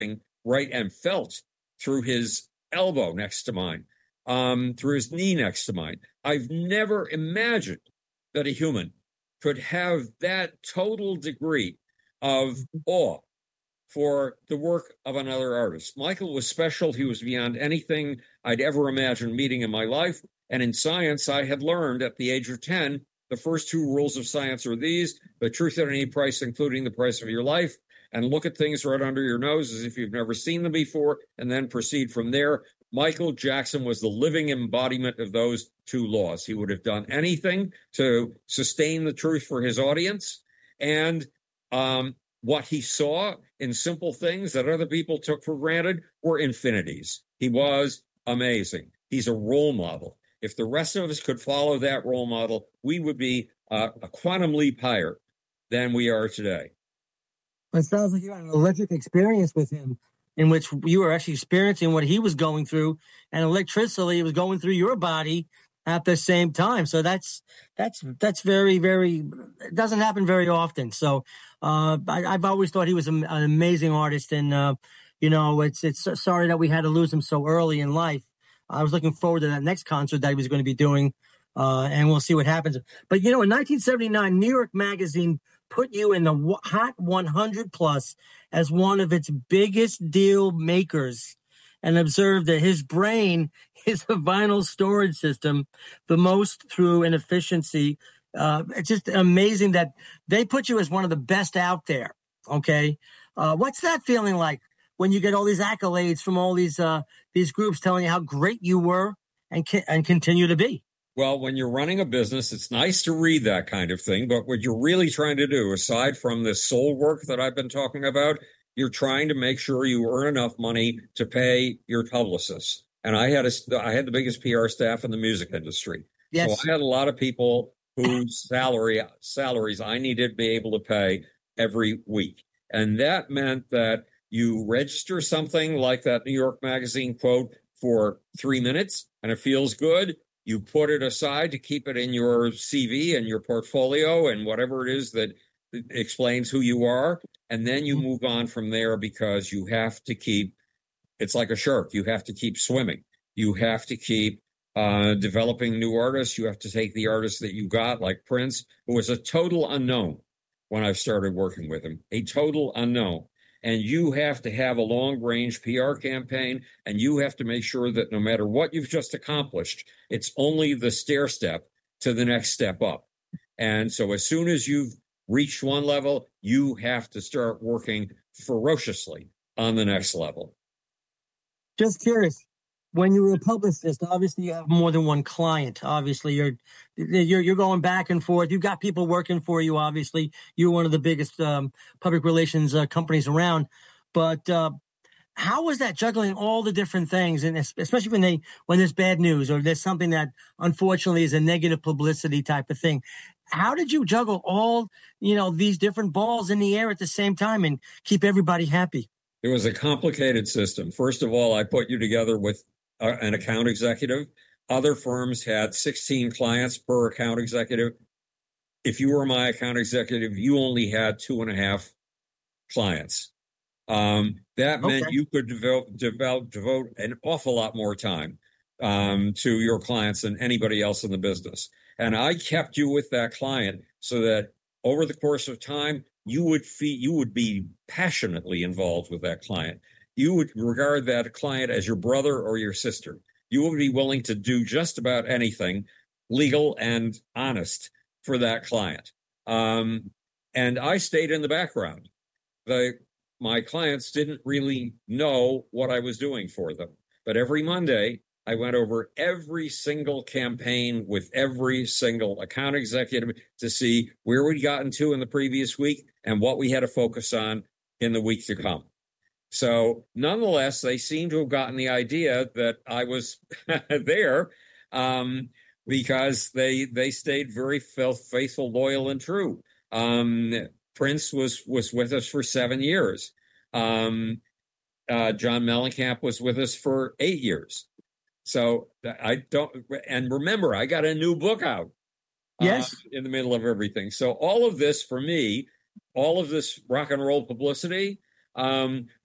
right and felt through his elbow next to mine, through his knee next to mine. I've never imagined that a human could have that total degree of awe for the work of another artist. Michael was special. He was beyond anything I'd ever imagined meeting in my life. And in science, I had learned at the age of 10, the first two rules of science are these: the truth at any price, including the price of your life, and look at things right under your nose as if you've never seen them before, and then proceed from there. Michael Jackson was the living embodiment of those two laws. He would have done anything to sustain the truth for his audience. And what he saw in simple things that other people took for granted were infinities. He was amazing. He's a role model. If the rest of us could follow that role model, we would be a quantum leap higher than we are today. It sounds like you had an electric experience with him in which you were actually experiencing what he was going through, and electricity was going through your body at the same time. So that's very, very, it doesn't happen very often. So I've always thought he was an amazing artist, and it's sorry that we had to lose him so early in life. I was looking forward to that next concert that he was going to be doing, and we'll see what happens. But in 1979, New York Magazine put you in the Hot 100 Plus as one of its biggest deal makers, and observed that his brain is a vinyl storage system, the most through an efficiency. It's just amazing that they put you as one of the best out there. Okay. What's that feeling like when you get all these accolades from all these groups telling you how great you were and continue to be? Well, when you're running a business, it's nice to read that kind of thing. But what you're really trying to do, aside from this soul work that I've been talking about, you're trying to make sure you earn enough money to pay your publicists. And I had the biggest PR staff in the music industry. Yes. So I had a lot of people whose salaries I needed to be able to pay every week. And that meant that you register something like that New York Magazine quote for 3 minutes, and it feels good. You put it aside to keep it in your CV and your portfolio and whatever it is that explains who you are. And then you move on from there, because you have to keep, it's like a shark. You have to keep swimming. You have to keep developing new artists. You have to take the artists that you got, like Prince, who was a total unknown when I started working with him, a total unknown. And you have to have a long-range PR campaign, and you have to make sure that no matter what you've just accomplished, it's only the stair step to the next step up. And so as soon as you've reached one level, you have to start working ferociously on the next level. Just curious, when you were a publicist, obviously you have more than one client. Obviously, you're going back and forth. You've got people working for you. Obviously, you're one of the biggest public relations companies around. But how was that, juggling all the different things, and especially when there's bad news or there's something that unfortunately is a negative publicity type of thing? How did you juggle all these different balls in the air at the same time and keep everybody happy? It was a complicated system. First of all, I put you together with an account executive. Other firms had 16 clients per account executive. If you were my account executive, you only had 2.5 clients. That meant you could devote an awful lot more time to your clients than anybody else in the business. And I kept you with that client so that over the course of time, you would be passionately involved with that client. You would regard that client as your brother or your sister. You would be willing to do just about anything legal and honest for that client. And I stayed in the background. My clients didn't really know what I was doing for them. But every Monday, I went over every single campaign with every single account executive to see where we'd gotten to in the previous week and what we had to focus on in the week to come. So nonetheless, they seem to have gotten the idea that I was there because they stayed very faithful, loyal, and true. Prince was with us for 7 years. John Mellencamp was with us for 8 years. So and remember, I got a new book out in the middle of everything. So all of this for me, all of this rock and roll publicity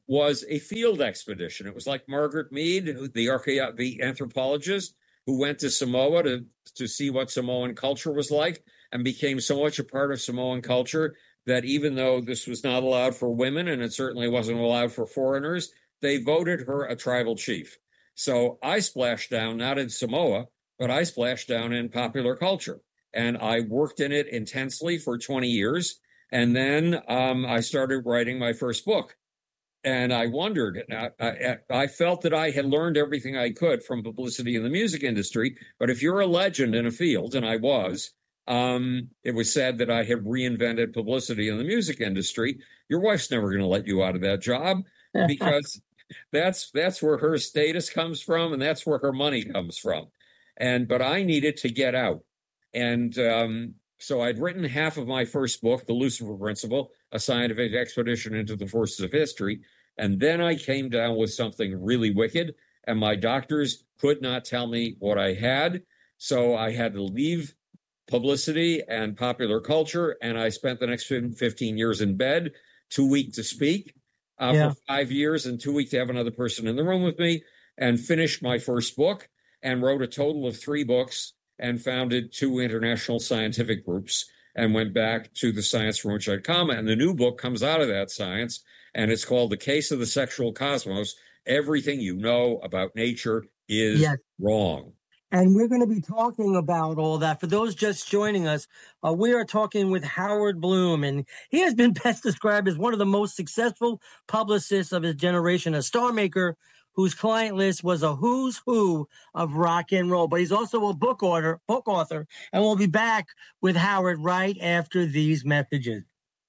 was a field expedition. It was like Margaret Mead, the anthropologist who went to Samoa to see what Samoan culture was like and became so much a part of Samoan culture that even though this was not allowed for women and it certainly wasn't allowed for foreigners, they voted her a tribal chief. So I splashed down, not in Samoa, but I splashed down in popular culture. And I worked in it intensely for 20 years. And then I started writing my first book. And I wondered, I felt that I had learned everything I could from publicity in the music industry. But if you're a legend in a field, and I was, it was said that I had reinvented publicity in the music industry. Your wife's never going to let you out of that job because that's where her status comes from. And that's where her money comes from. But I needed to get out. And so I'd written half of my first book, The Lucifer Principle, a scientific expedition into the forces of history. And then I came down with something really wicked, and my doctors could not tell me what I had. So I had to leave publicity and popular culture, and I spent the next 15 years in bed, too weak to speak for 5 years and too weak to have another person in the room with me, and finished my first book and wrote a total of 3 books and founded 2 international scientific groups and went back to the science from which I'd come. And the new book comes out of that science, and it's called The Case of the Sexual Cosmos. Everything you know about nature is wrong. And we're going to be talking about all that. For those just joining us, we are talking with Howard Bloom, and he has been best described as one of the most successful publicists of his generation, a star maker whose client list was a who's who of rock and roll. But he's also a book author, and we'll be back with Howard right after these messages.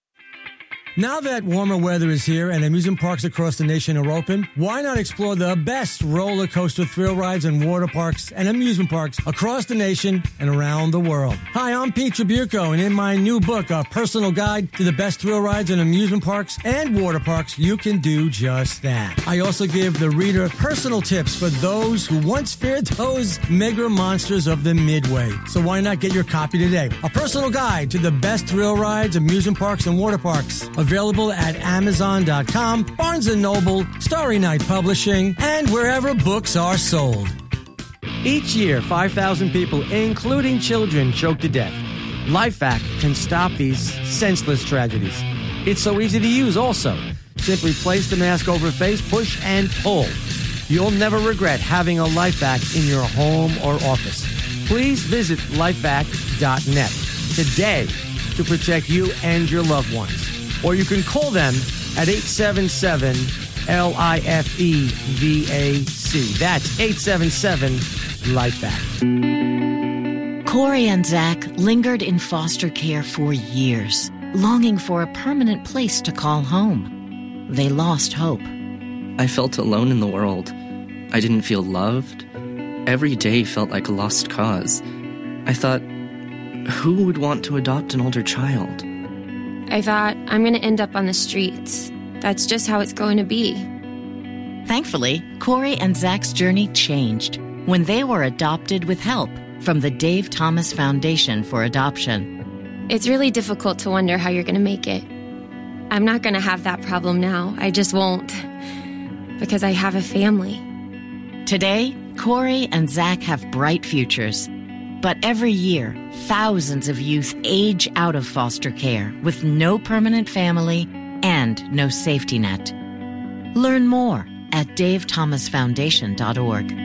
Now that warmer weather is here and amusement parks across the nation are open, why not explore the best roller coaster thrill rides and water parks and amusement parks across the nation and around the world? Hi, I'm Pete Tribuco, and in my new book, A Personal Guide to the Best Thrill Rides and Amusement Parks and Water Parks, you can do just that. I also give the reader personal tips for those who once feared those mega monsters of the Midway. So why not get your copy today? A Personal Guide to the Best Thrill Rides, Amusement Parks, and Water Parks. Available at Amazon.com, Barnes & Noble, Starry Night Publishing, and wherever books are sold. Each year, 5,000 people, including children, choke to death. LifeVac can stop these senseless tragedies. It's so easy to use also. Simply place the mask over face, push, and pull. You'll never regret having a LifeVac in your home or office. Please visit lifevac.net today to protect you and your loved ones. Or you can call them at 877-LIFEVAC. That's 877-LIFEVAC. Corey and Zach lingered in foster care for years, longing for a permanent place to call home. They lost hope. I felt alone in the world. I didn't feel loved. Every day felt like a lost cause. I thought, who would want to adopt an older child? I thought, I'm going to end up on the streets. That's just how it's going to be. Thankfully, Corey and Zach's journey changed when they were adopted with help from the Dave Thomas Foundation for Adoption. It's really difficult to wonder how you're going to make it. I'm not going to have that problem now. I just won't. Because I have a family. Today, Corey and Zach have bright futures. But every year, thousands of youth age out of foster care with no permanent family and no safety net. Learn more at davethomasfoundation.org.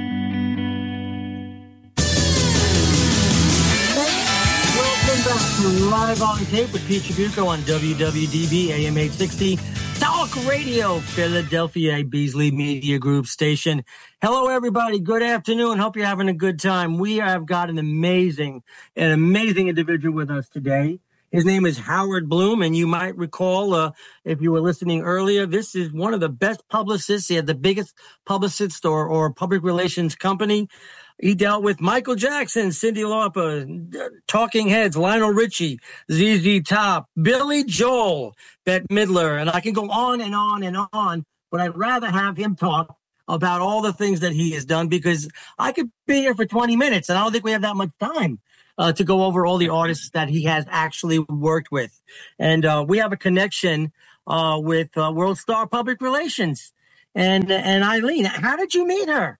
Welcome back to Live on Tape with Pete Tribuco on WWDB AM 860. Talk Radio, Philadelphia, Beasley Media Group station. Hello, everybody. Good afternoon. Hope you're having a good time. We have got an amazing individual with us today. His name is Howard Bloom, and you might recall, if you were listening earlier, this is one of the best publicists. He had the biggest publicist or public relations company. He dealt with Michael Jackson, Cyndi Lauper, Talking Heads, Lionel Richie, ZZ Top, Billy Joel, Bette Midler, and I can go on and on and on, but I'd rather have him talk about all the things that he has done because I could be here for 20 minutes, and I don't think we have that much time to go over all the artists that he has actually worked with. And we have a connection with World Star Public Relations and Eileen. How did you meet her?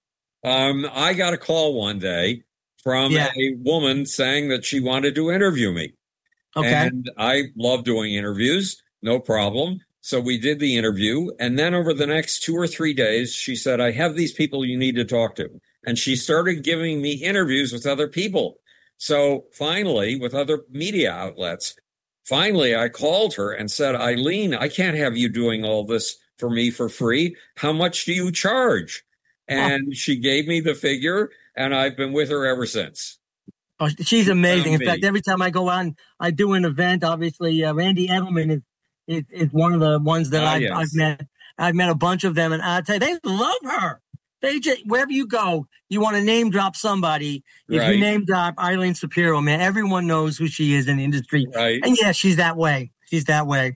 I got a call one day from Yeah. a woman saying that she wanted to interview me. Okay. And I love doing interviews, no problem. So we did the interview. And then over the next 2 or 3 days, she said, I have these people you need to talk to. And she started giving me interviews with other people. So finally, with other media outlets, finally, I called her and said, Eileen, I can't have you doing all this for me for free. How much do you charge? And she gave me the figure, and I've been with her ever since. Oh, she's amazing. In me. fact, every time I go on, I do an event. Obviously, Randy Edelman is one of the ones that I've met. I've met a bunch of them, and I tell you, they love her. They just, wherever you go, you want to name drop somebody. If Right. you name drop Eileen Shapiro, man, everyone knows who she is in the industry. Right. And yeah, she's that way. She's that way.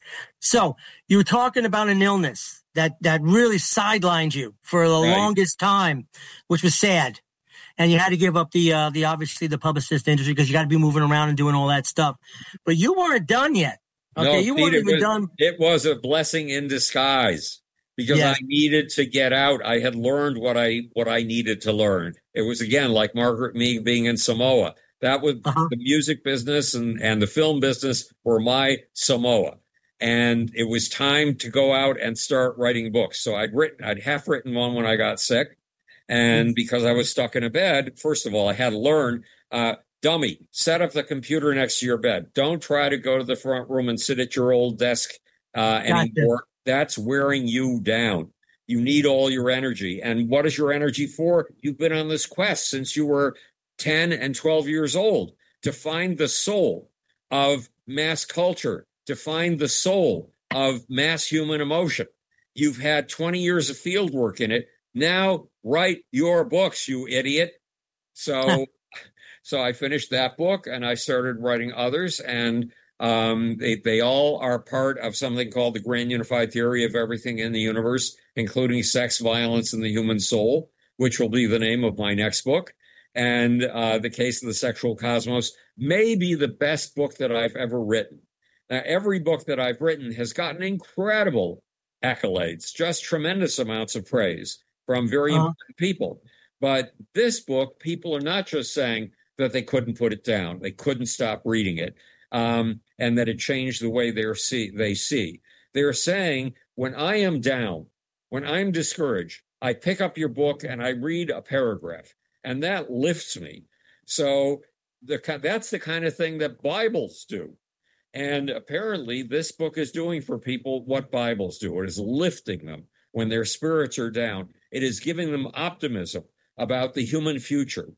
So you were talking about an illness that really sidelined you for the longest time, which was sad. And you had to give up the obviously the publicist industry because you got to be moving around and doing all that stuff. But you weren't done yet. Okay, No, you Pete, weren't even done. It was a blessing in disguise because Yes. I needed to get out. I had learned what I needed to learn. It was, again, like Margaret Mead being in Samoa. That was the music business and the film business were my Samoa. And it was time to go out and start writing books. So I'd half written one when I got sick. And because I was stuck in a bed, first of all, I had to learn, dummy, set up the computer next to your bed. Don't try to go to the front room and sit at your old desk anymore. That's wearing you down. You need all your energy. And what is your energy for? You've been on this quest since you were 10 and 12 years old to find the soul of mass culture, to find the soul of mass human emotion. You've had 20 years of field work in it. Now write your books, you idiot. So I finished that book and I started writing others, and they all are part of something called the Grand Unified Theory of Everything in the Universe, including sex, violence, and the human soul, which will be the name of my next book. And The Case of the Sexual Cosmos may be the best book that I've ever written. Now, every book that I've written has gotten incredible accolades, just tremendous amounts of praise from very important people. But this book, people are not just saying that they couldn't put it down, they couldn't stop reading it, and that it changed the way they see. They're saying, when I am down, when I'm discouraged, I pick up your book and I read a paragraph, and that lifts me. So that's the kind of thing that Bibles do. And apparently this book is doing for people what Bibles do. It is lifting them when their spirits are down. It is giving them optimism about the human future.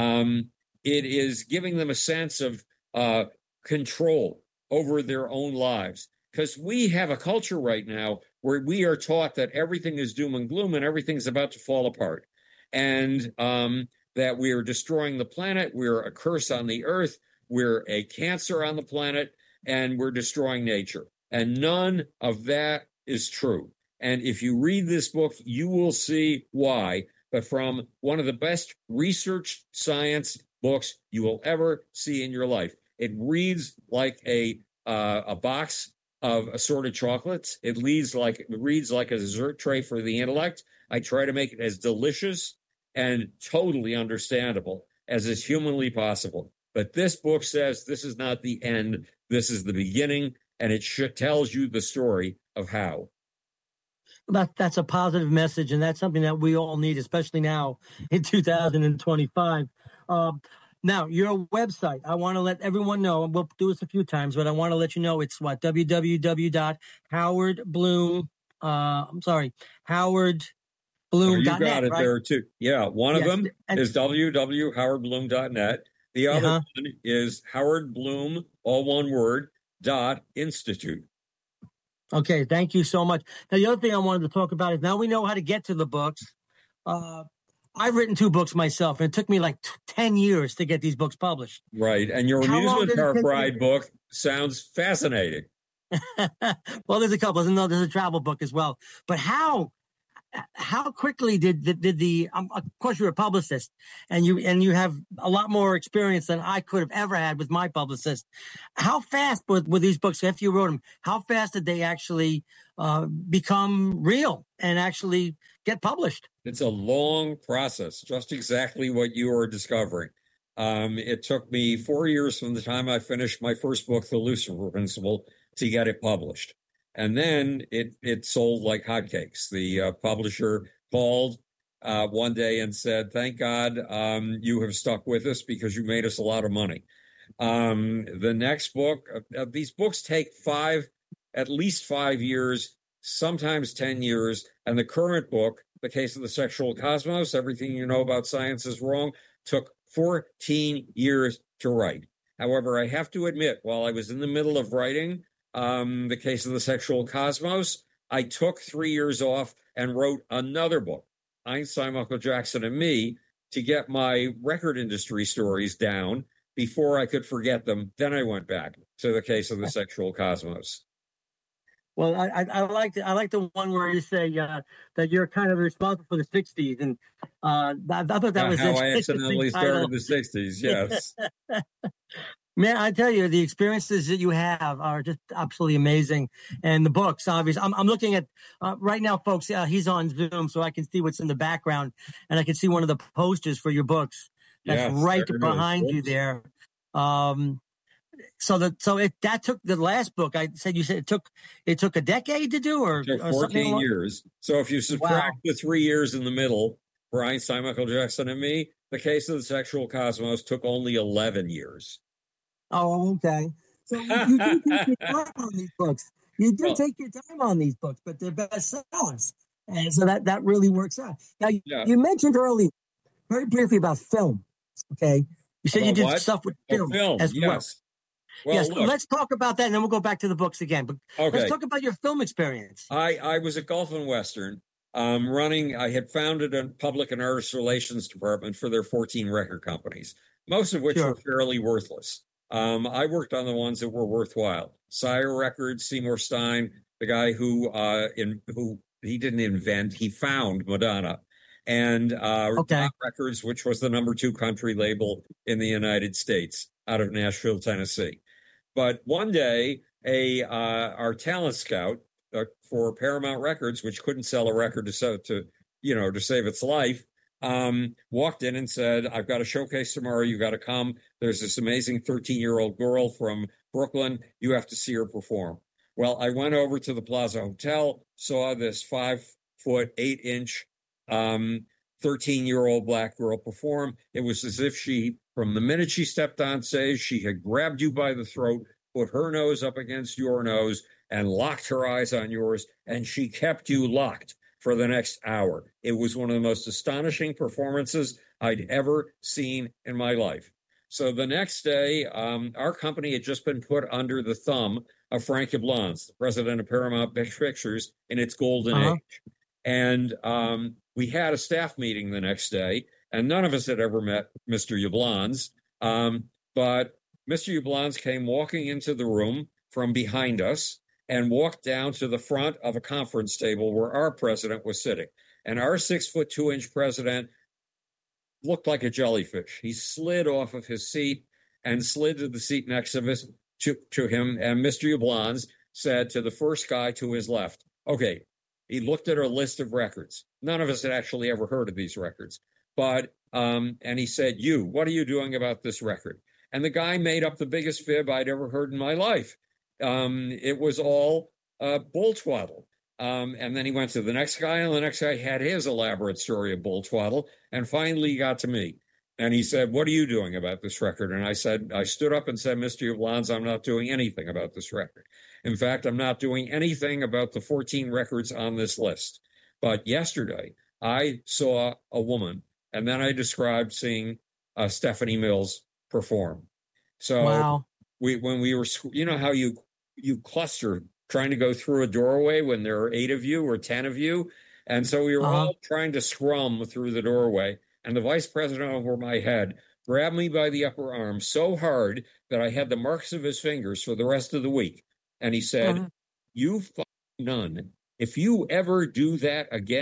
It is giving them a sense of control over their own lives. Because we have a culture right now where we are taught that everything is doom and gloom and everything's about to fall apart. And that we are destroying the planet. We're a curse on the earth. We're a cancer on the planet. And we're destroying nature. And none of that is true. And if you read this book, you will see why. But from one of the best research science books you will ever see in your life. It reads like a box of assorted chocolates. It reads like a dessert tray for the intellect. I try to make it as delicious and totally understandable as is humanly possible. But this book says this is not the end. This is the beginning, and it tells you the story of how. That's a positive message, and that's something that we all need, especially now in 2025. Now, your website, I want to let everyone know, and we'll do this a few times, but I want to let you know it's what? howardbloom.net. You got it, right? there too. Yeah, one of them is www.howardbloom.net. The other one is Howard Bloom, all one word, .institute. Okay, thank you so much. Now, the other thing I wanted to talk about is now we know how to get to the books. I've written 2 books myself, and it took me like 10 years to get these books published. Right, and your amusement park ride book sounds fascinating. Well, there's a couple. There's a travel book as well. But how how quickly did the of course you're a publicist and you have a lot more experience than I could have ever had with my publicist. How fast were these books, after you wrote them, how fast did they actually become real and actually get published? It's a long process, just exactly what you are discovering. It took me 4 years from the time I finished my first book, The Lucifer Principle, to get it published. And then it sold like hotcakes. The publisher called one day and said, "Thank God you have stuck with us because you made us a lot of money." The next book, these books take at least 5 years, sometimes 10 years. And the current book, The Case of the Sexual Cosmos, Everything You Know About Science is Wrong, took 14 years to write. However, I have to admit, while I was in the middle of writing The Case of the Sexual Cosmos, I took 3 years off and wrote another book, Einstein, Michael Jackson, and Me, to get my record industry stories down before I could forget them. Then I went back to The Case of the Sexual Cosmos. Well, I like the one where you say that you're kind of responsible for the '60s, and I thought that was how I accidentally started the '60s. Yes. Man, I tell you, the experiences that you have are just absolutely amazing, and the books, obviously. I'm looking at right now, folks. He's on Zoom, so I can see what's in the background, and I can see one of the posters for your books. That's right behind you there. That took the last book. You said it took a decade to do, or 14 years. So if you subtract the 3 years in the middle for Einstein, Michael Jackson, and Me, The Case of the Sexual Cosmos took only 11 years. Oh, okay. So you do take your time on these books. You do take your time on these books, but they're bestsellers, and so that really works out. Now, you mentioned earlier, very briefly, about film. Okay, you said you did stuff with film as well. Well, yes, look, let's talk about that, and then we'll go back to the books again. But let's talk about your film experience. I was at Gulf and Western running. I had founded a public and artist relations department for their 14 record companies, most of which were fairly worthless. I worked on the ones that were worthwhile. Sire Records, Seymour Stein, the guy who he didn't invent, he found Madonna, and Rock Records, which was the #2 country label in the United States, out of Nashville, Tennessee. But one day, our talent scout for Paramount Records, which couldn't sell a record to save its life, walked in and said, "I've got a showcase tomorrow. You got to come. There's this amazing 13-year-old girl from Brooklyn. You have to see her perform." Well, I went over to the Plaza Hotel, saw this 5'8" inch 13-year-old black girl perform. It was as if from the minute she stepped on stage, she had grabbed you by the throat, put her nose up against your nose, and locked her eyes on yours, and she kept you locked for the next hour. It was one of the most astonishing performances I'd ever seen in my life. So the next day, our company had just been put under the thumb of Frank Yablans, the president of Paramount Pictures, in its golden age. And we had a staff meeting the next day, and none of us had ever met Mr. Yablans. But Mr. Yablans came walking into the room from behind us and walked down to the front of a conference table where our president was sitting. And our 6'2" president looked like a jellyfish. He slid off of his seat and slid to the seat next to him. And Mr. Yablans said to the first guy to his left, okay, he looked at our list of records. None of us had actually ever heard of these records. But, and he said, what are you doing about this record? And the guy made up the biggest fib I'd ever heard in my life. It was all bull twaddle. And then he went to the next guy, and the next guy had his elaborate story of bull twaddle. And finally he got to me. And he said, what are you doing about this record? And I stood up and said, Mr. Yablans, I'm not doing anything about this record. In fact, I'm not doing anything about the 14 records on this list. But yesterday, I saw a woman, and then I described seeing Stephanie Mills perform. So when we were, you know how you cluster trying to go through a doorway when there are 8 of you or 10 of you. And so we were all trying to scrum through the doorway. And the vice president over my head grabbed me by the upper arm so hard that I had the marks of his fingers for the rest of the week. And he said, you fucking nun, if you ever do that again,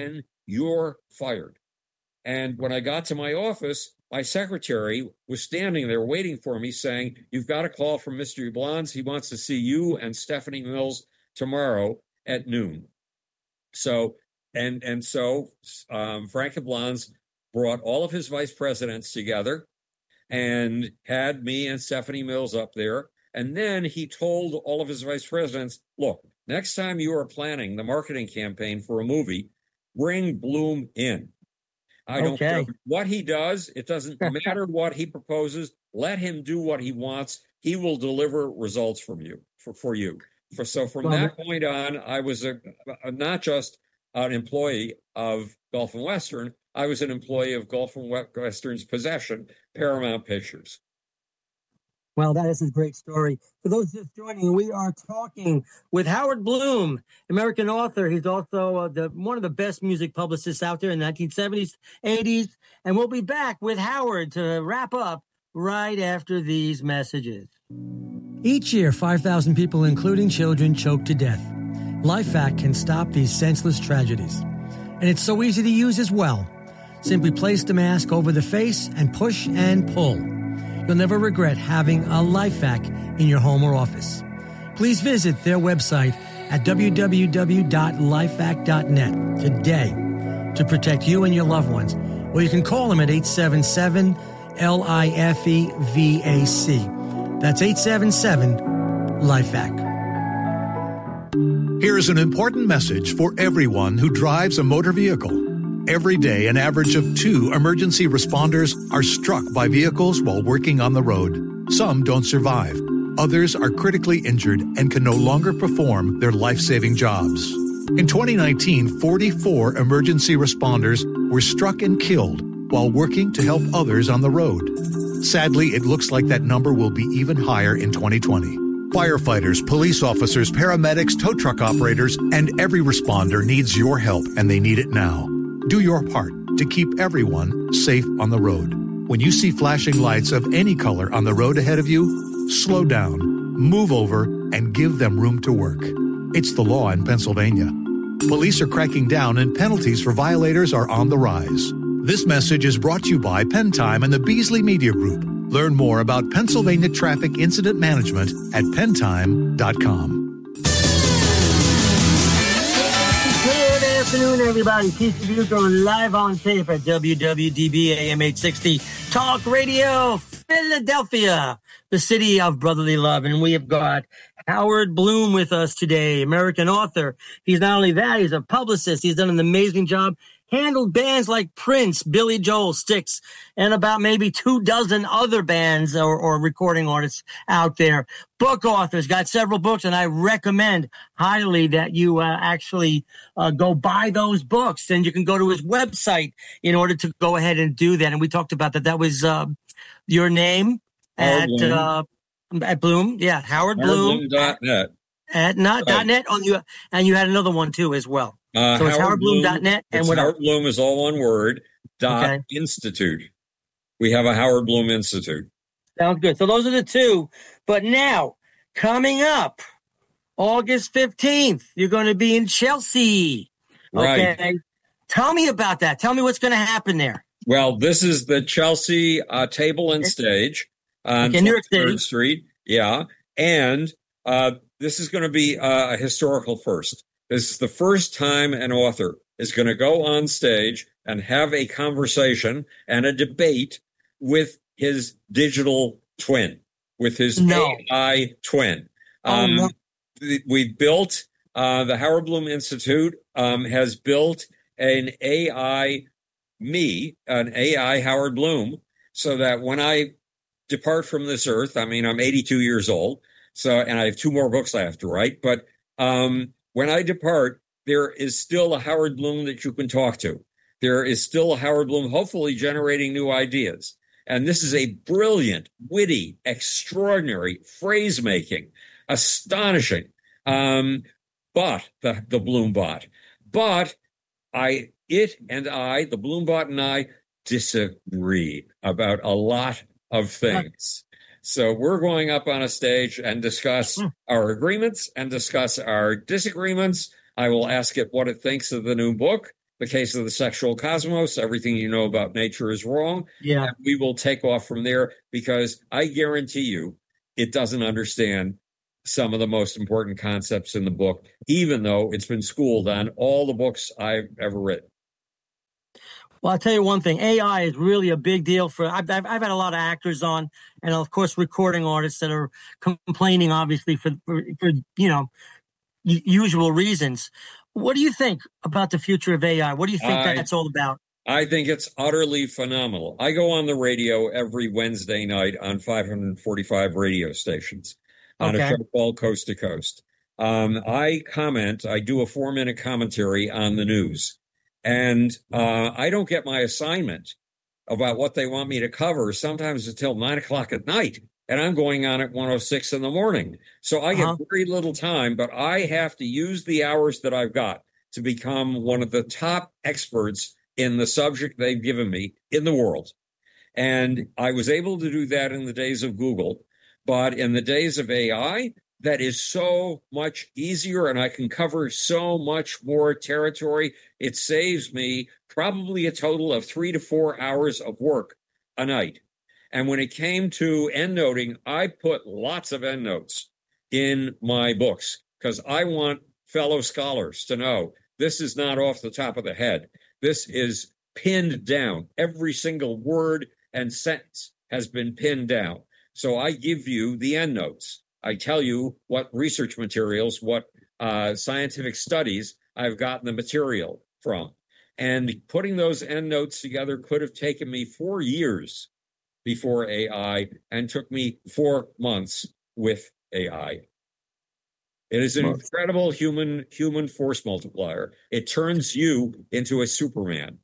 you're fired. And when I got to my office, my secretary was standing there waiting for me saying, you've got a call from Mr. Yablans. He wants to see you and Stephanie Mills tomorrow at noon. So, Frank Yablans brought all of his vice presidents together and had me and Stephanie Mills up there. And then he told all of his vice presidents, look, next time you are planning the marketing campaign for a movie, bring Bloom in. I don't care what he does. It doesn't matter what he proposes. Let him do what he wants. He will deliver results from you for you. So from that point on, I was not just an employee of Gulf and Western. I was an employee of Gulf and Western's possession, Paramount Pictures. Well, that is a great story. For those just joining, we are talking with Howard Bloom, American author. He's also one of the best music publicists out there in the 1970s, 80s. And we'll be back with Howard to wrap up right after these messages. Each year, 5,000 people, including children, choke to death. LifeVac can stop these senseless tragedies. And it's so easy to use as well. Simply place the mask over the face and push and pull. You'll never regret having a LifeVac in your home or office. Please visit their website at www.lifevac.net today to protect you and your loved ones. Or you can call them at 877-LIFEVAC. That's 877-LifeVac. Here's an important message for everyone who drives a motor vehicle. Every day, an average of 2 emergency responders are struck by vehicles while working on the road. Some don't survive. Others are critically injured and can no longer perform their life-saving jobs. In 2019, 44 emergency responders were struck and killed while working to help others on the road. Sadly, it looks like that number will be even higher in 2020. Firefighters, police officers, paramedics, tow truck operators, and every responder needs your help, and they need it now. Do your part to keep everyone safe on the road. When you see flashing lights of any color on the road ahead of you, slow down, move over, and give them room to work. It's the law in Pennsylvania. Police are cracking down and penalties for violators are on the rise. This message is brought to you by PennTime and the Beasley Media Group. Learn more about Pennsylvania traffic incident management at penntime.com. Good afternoon, everybody. Keith Dubuque on live on tape at WWDB AM 860 Talk Radio, Philadelphia, the city of brotherly love. And we have got Howard Bloom with us today, American author. He's not only that, he's a publicist. He's done an amazing job. Handled bands like Prince, Billy Joel, Styx, and about maybe 24 other bands or recording artists out there. Book authors, got several books, and I recommend highly that you actually go buy those books. And you can go to his website in order to go ahead and do that. And we talked about that. That was your name at Bloom. Yeah, Howard Bloom. HowardBloom.net. At .net on you, and you had another one too as well. So it's HowardBloom.net and what Howard Bloom is all one word. Institute. We have a Howard Bloom Institute. Sounds good. So those are the two. But now, coming up, August 15th, you're going to be in Chelsea. Okay. Right. Tell me about that. Tell me what's going to happen there. Well, this is the Chelsea Table and Stage on New York City. 3rd Street. Yeah. And this is going to be a historical first. This is the first time an author is going to go on stage and have a conversation and a debate with his digital twin, with his AI twin. We built, the Howard Bloom Institute has built an AI Howard Bloom, so that when I depart from this earth, I mean, I'm 82 years old, and I have 2 more books I have to write, but when I depart, there is still a Howard Bloom that you can talk to. There is still a Howard Bloom, hopefully generating new ideas. And this is a brilliant, witty, extraordinary, phrase-making, astonishing, the Bloom bot. But the Bloom bot and I disagree about a lot of things. So we're going up on a stage and discuss our agreements and discuss our disagreements. I will ask it what it thinks of the new book. the case of the sexual cosmos. Everything you know about nature is wrong. Yeah. And we will take off from there, because I guarantee you it doesn't understand some of the most important concepts in the book, even though it's been schooled on all the books I've ever written. Well, I'll tell you one thing. AI is really a big deal for. I've had a lot of actors on, and of course, recording artists that are complaining, obviously, for usual reasons. What do you think about the future of AI? What do you think that's all about? I think it's utterly phenomenal. I go on the radio every Wednesday night on 545 radio stations on a show called Coast to Coast. I do a 4-minute commentary on the news. And I don't get my assignment about what they want me to cover sometimes until 9 o'clock at night. And I'm going on at 1:06 in the morning. So I get very little time, but I have to use the hours that I've got to become one of the top experts in the subject they've given me in the world. And I was able to do that in the days of Google. But in the days of AI, that is so much easier, and I can cover so much more territory. It saves me probably a total of 3 to 4 hours of work a night. And when it came to endnoting, I put lots of endnotes in my books because I want fellow scholars to know this is not off the top of the head. This is pinned down. Every single word and sentence has been pinned down. So I give you the endnotes. I tell you what research materials, what scientific studies I've gotten the material from. And putting those endnotes together could have taken me 4 years before AI and took me 4 months with AI. It is an incredible human force multiplier. It turns you into a Superman.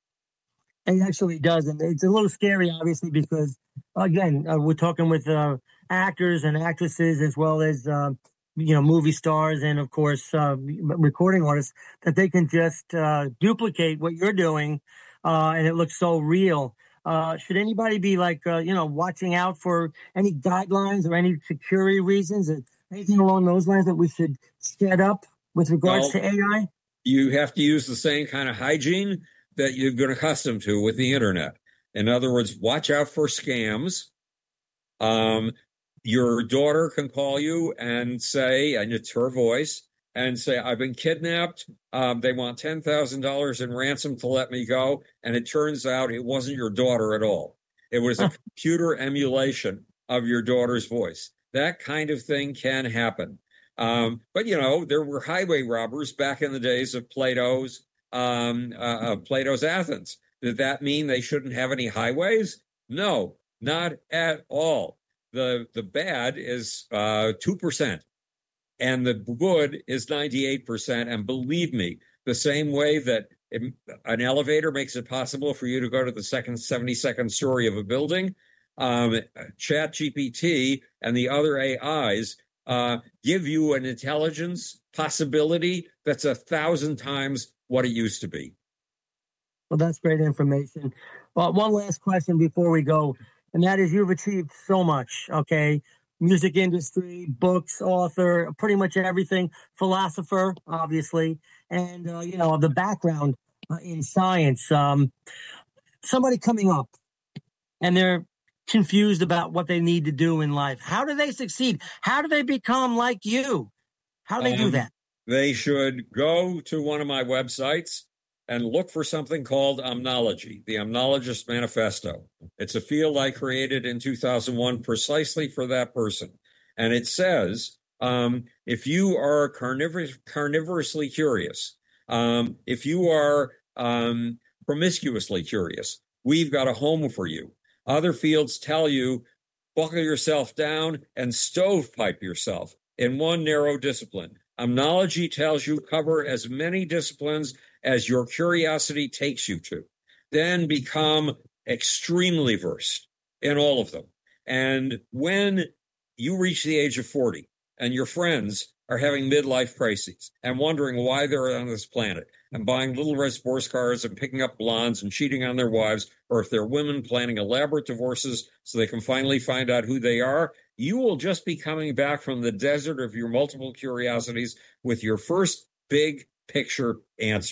It actually does. And it's a little scary, obviously, because, again, we're talking with actors and actresses as well as, movie stars and, of course, recording artists, that they can just duplicate what you're doing and it looks so real. Should anybody be watching out for any guidelines or any security reasons or anything along those lines that we should set up with regards to AI? You have to use the same kind of hygiene that you've been accustomed to with the internet. In other words, watch out for scams. Your daughter can call you and say, and it's her voice, and say, I've been kidnapped. They want $10,000 in ransom to let me go. And it turns out it wasn't your daughter at all. It was a computer emulation of your daughter's voice. That kind of thing can happen. But, there were highway robbers back in the days of Plato's Athens. Did that mean they shouldn't have any highways? No, not at all. The bad is 2%. And the good is 98%. And believe me, the same way that an elevator makes it possible for you to go to the 72nd story of a building, ChatGPT and the other AIs give you an intelligence possibility that's 1,000 times what it used to be. Well, that's great information. Well, one last question before we go, and that is you've achieved so much, okay? Music industry, books, author, pretty much everything, philosopher, obviously, and, the background in science. Somebody coming up and they're confused about what they need to do in life. How do they succeed? How do they become like you? How do they do that? They should go to one of my websites and look for something called Omnology, the Omnologist Manifesto. It's a field I created in 2001 precisely for that person. And it says, if you are carnivorously curious, if you are promiscuously curious, we've got a home for you. Other fields tell you, buckle yourself down and stovepipe yourself in one narrow discipline. Omnology tells you cover as many disciplines as your curiosity takes you to. Then become extremely versed in all of them. And when you reach the age of 40 and your friends are having midlife crises and wondering why they're on this planet and buying little red sports cars and picking up blondes and cheating on their wives, or if they're women planning elaborate divorces so they can finally find out who they are, you will just be coming back from the desert of your multiple curiosities with your first big picture answers.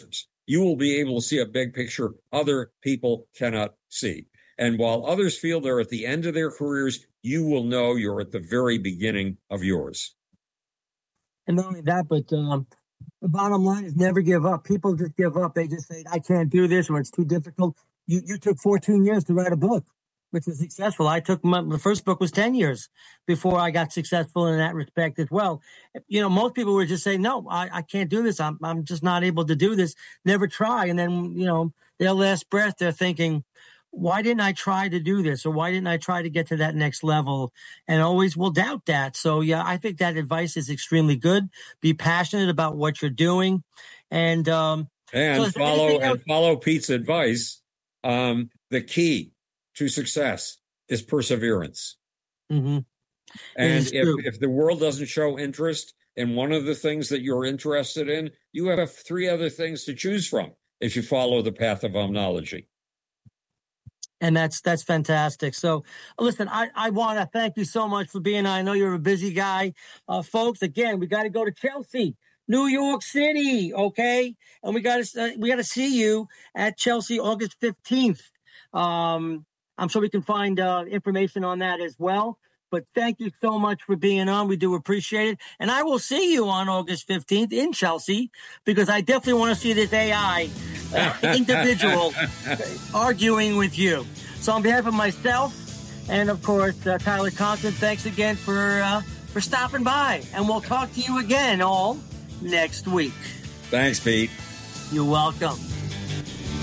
you will be able to see a big picture other people cannot see. And while others feel they're at the end of their careers, you will know you're at the very beginning of yours. And not only that, but the bottom line is never give up. People just give up. They just say, I can't do this, or it's too difficult. You took 14 years to write a book, which was successful. I took the first book was 10 years before I got successful in that respect as well. You know, most people would just say, no, I can't do this. I'm just not able to do this. Never try. And then, you know, their last breath, they're thinking, why didn't I try to do this? Or why didn't I try to get to that next level? And always will doubt that. So, yeah, I think that advice is extremely good. Be passionate about what you're doing. And follow Pete's advice. The key to success is perseverance. Mm-hmm. And if the world doesn't show interest in one of the things that you're interested in, you have 3 other things to choose from if you follow the path of omnology. And that's fantastic. So, listen, I want to thank you so much for being on. I know you're a busy guy. Folks, again, we got to go to Chelsea, New York City, okay? And we got to see you at Chelsea August 15th. I'm sure we can find information on that as well. But thank you so much for being on. We do appreciate it. And I will see you on August 15th in Chelsea, because I definitely want to see this AI individual arguing with you. So on behalf of myself and, of course, Tyler Conklin, thanks again for stopping by. And we'll talk to you again all next week. Thanks, Pete. You're welcome.